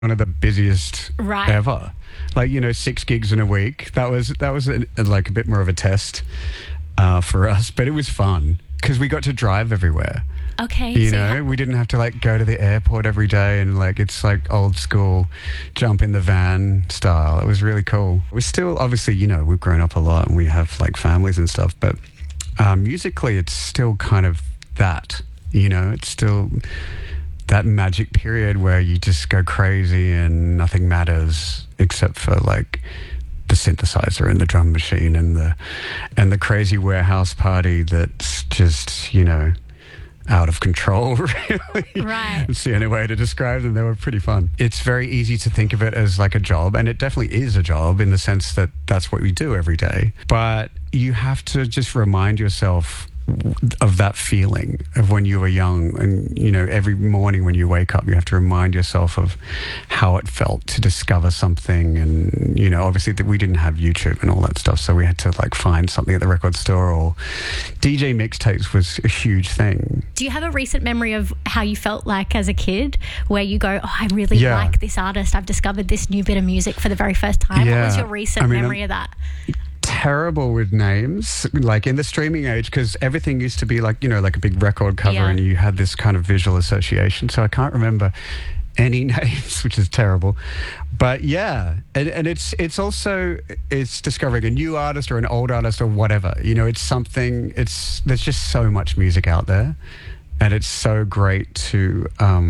one of the busiest Right. ever. Like, 6 gigs in a week. That was like a bit more of a test for us, but it was fun because we got to drive everywhere. Okay. We didn't have to like go to the airport every day and like it's like old school jump in the van style. It was really cool. We're still obviously, we've grown up a lot and we have like families and stuff, but musically it's still kind of that, it's still that magic period where you just go crazy and nothing matters except for like the synthesizer and the drum machine and the crazy warehouse party that's just, out of control, really. Right. It's the only way to describe them. They were pretty fun. It's very easy to think of it as like a job, and it definitely is a job in the sense that that's what we do every day. But you have to just remind yourself of that feeling of when you were young, and every morning when you wake up you have to remind yourself of how it felt to discover something. And obviously that we didn't have YouTube and all that stuff, so we had to like find something at the record store, or DJ mixtapes was a huge thing. Do you have a recent memory of how you felt like as a kid where you go, I really like this artist, I've discovered this new bit of music for the very first time? What was your recent memory of that? Terrible with names, like in the streaming age, because everything used to be like, like a big record cover and you had this kind of visual association. So I can't remember any names, which is terrible. But yeah, and it's also, it's discovering a new artist or an old artist or whatever. It's something, there's just so much music out there, and it's so great to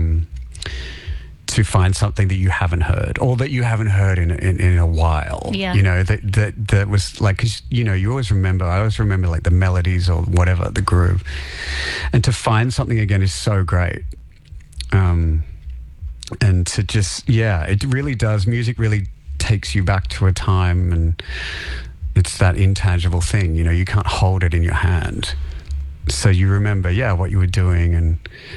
find something that you haven't heard, or that you haven't heard in a while. Yeah. That was like, because I always remember like the melodies or whatever, the groove, and to find something again is so great. And to just, it really does. Music really takes you back to a time, and it's that intangible thing. You can't hold it in your hand, so you remember what you were doing, and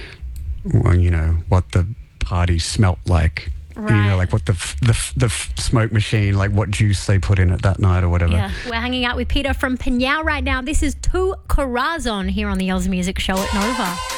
what the party smelt like. Right. Like what the smoke machine, like what juice they put in it that night or whatever. Yeah, we're hanging out with Peter from Pinyao right now. This is Tu Corazon here on the Oz Music Show at Nova.